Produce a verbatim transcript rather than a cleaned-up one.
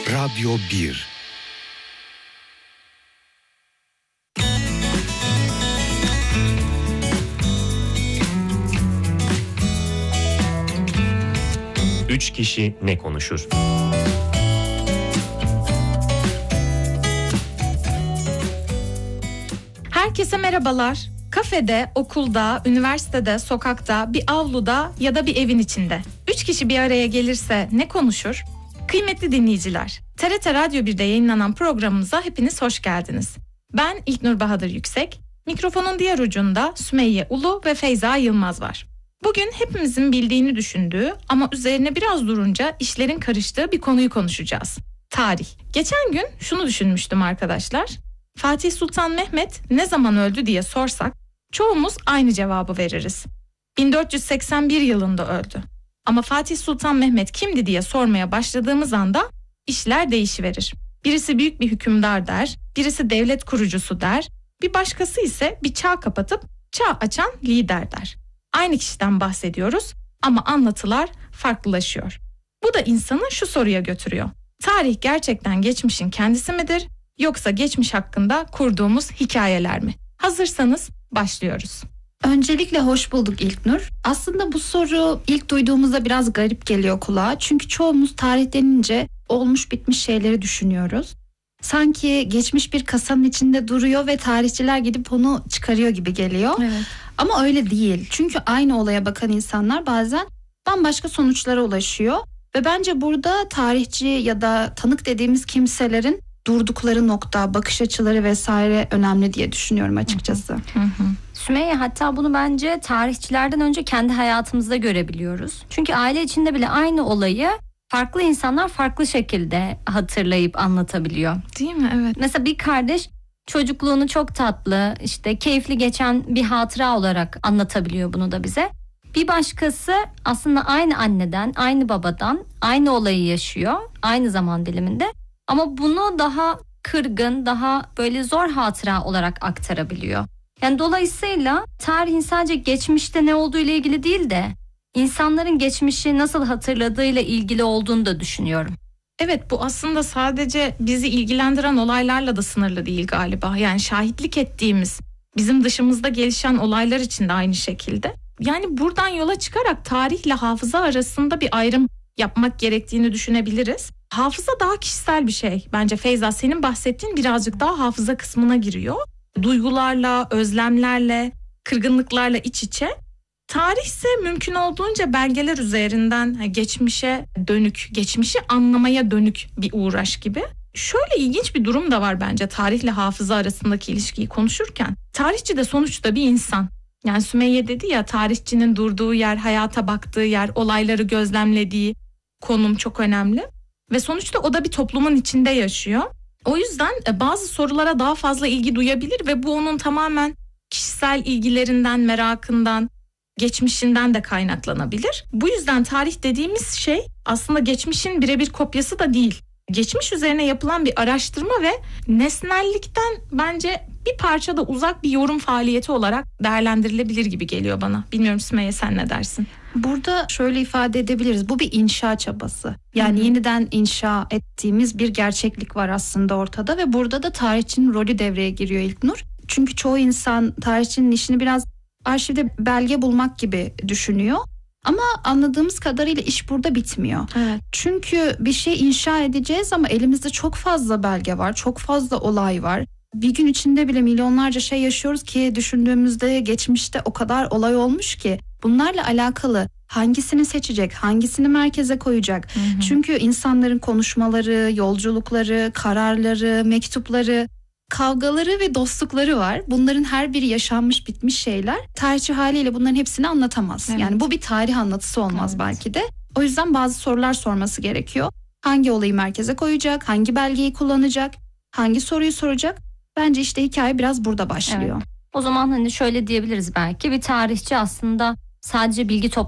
Radyo bir. Üç kişi ne konuşur? Herkese merhabalar. Kafede, okulda, üniversitede, sokakta, bir avluda ya da bir evin içinde. Üç kişi bir araya gelirse ne konuşur? Kıymetli dinleyiciler, T R T Radyo bir'de yayınlanan programımıza hepiniz hoş geldiniz. Ben İlknur Bahadır Yüksek, mikrofonun diğer ucunda Sümeyye Ulu ve Feyza Yılmaz var. Bugün hepimizin bildiğini düşündüğü ama üzerine biraz durunca işlerin karıştığı bir konuyu konuşacağız. Tarih. Geçen gün şunu düşünmüştüm arkadaşlar. Fatih Sultan Mehmet ne zaman öldü diye sorsak çoğumuz aynı cevabı veririz. bin dört yüz seksen bir yılında öldü. Ama Fatih Sultan Mehmet kimdi diye sormaya başladığımız anda işler değişiverir. Birisi büyük bir hükümdar der, birisi devlet kurucusu der, bir başkası ise bir çağ kapatıp çağ açan lider der. Aynı kişiden bahsediyoruz ama anlatılar farklılaşıyor. Bu da insanı şu soruya götürüyor. Tarih gerçekten geçmişin kendisi midir yoksa geçmiş hakkında kurduğumuz hikayeler mi? Hazırsanız başlıyoruz. Öncelikle hoş bulduk İlknur. Aslında bu soru ilk duyduğumuzda biraz garip geliyor kulağa. Çünkü çoğumuz tarih denince olmuş bitmiş şeyleri düşünüyoruz. Sanki geçmiş bir kasanın içinde duruyor ve tarihçiler gidip onu çıkarıyor gibi geliyor. Evet. Ama öyle değil. Çünkü aynı olaya bakan insanlar bazen bambaşka sonuçlara ulaşıyor. Ve bence burada tarihçi ya da tanık dediğimiz kimselerin durdukları nokta, bakış açıları vesaire önemli diye düşünüyorum açıkçası. Hı hı. Sümeyye, hatta bunu bence tarihçilerden önce kendi hayatımızda görebiliyoruz. Çünkü aile içinde bile aynı olayı farklı insanlar farklı şekilde hatırlayıp anlatabiliyor. Değil mi? Evet. Mesela bir kardeş çocukluğunu çok tatlı, işte keyifli geçen bir hatıra olarak anlatabiliyor bunu da bize. Bir başkası aslında aynı anneden, aynı babadan aynı olayı yaşıyor, aynı zaman diliminde. Ama bunu daha kırgın, daha böyle zor hatıra olarak aktarabiliyor. Yani dolayısıyla tarihin sadece geçmişte ne olduğu ile ilgili değil de insanların geçmişi nasıl hatırladığıyla ilgili olduğunu da düşünüyorum. Evet, bu aslında sadece bizi ilgilendiren olaylarla da sınırlı değil galiba. Yani şahitlik ettiğimiz, bizim dışımızda gelişen olaylar için de aynı şekilde. Yani buradan yola çıkarak tarihle hafıza arasında bir ayrım yapmak gerektiğini düşünebiliriz. Hafıza daha kişisel bir şey. Bence Feyza, senin bahsettiğin birazcık daha hafıza kısmına giriyor. Duygularla, özlemlerle, kırgınlıklarla iç içe. Tarih ise mümkün olduğunca belgeler üzerinden geçmişe dönük, geçmişi anlamaya dönük bir uğraş gibi. Şöyle ilginç bir durum da var bence tarihle hafıza arasındaki ilişkiyi konuşurken. Tarihçi de sonuçta bir insan. Yani Sümeyye dedi ya, tarihçinin durduğu yer, hayata baktığı yer, olayları gözlemlediği konum çok önemli. Ve sonuçta o da bir toplumun içinde yaşıyor. O yüzden bazı sorulara daha fazla ilgi duyabilir ve bu onun tamamen kişisel ilgilerinden, merakından, geçmişinden de kaynaklanabilir. Bu yüzden tarih dediğimiz şey aslında geçmişin birebir kopyası da değil. Geçmiş üzerine yapılan bir araştırma ve nesnellikten bence bir parça da uzak bir yorum faaliyeti olarak değerlendirilebilir gibi geliyor bana. Bilmiyorum Sümeyye, sen ne dersin? Burada şöyle ifade edebiliriz. Bu bir inşa çabası. Yani Hı-hı. yeniden inşa ettiğimiz bir gerçeklik var aslında ortada ve burada da tarihçinin rolü devreye giriyor İlknur. Çünkü çoğu insan tarihçinin işini biraz arşivde belge bulmak gibi düşünüyor. Ama anladığımız kadarıyla iş burada bitmiyor. Evet. Çünkü bir şey inşa edeceğiz ama elimizde çok fazla belge var, çok fazla olay var. Bir gün içinde bile milyonlarca şey yaşıyoruz ki düşündüğümüzde geçmişte o kadar olay olmuş ki bunlarla alakalı hangisini seçecek, hangisini merkeze koyacak? Hı hı. Çünkü insanların konuşmaları, yolculukları, kararları, mektupları, kavgaları ve dostlukları var. Bunların her biri yaşanmış bitmiş şeyler. Tarihçi haliyle bunların hepsini anlatamaz. Evet. Yani bu bir tarih anlatısı olmaz evet. belki de. O yüzden bazı sorular sorması gerekiyor. Hangi olayı merkeze koyacak, hangi belgeyi kullanacak, hangi soruyu soracak? Bence işte hikaye biraz burada başlıyor. Evet. O zaman hani şöyle diyebiliriz belki, bir tarihçi aslında sadece bilgi toplamak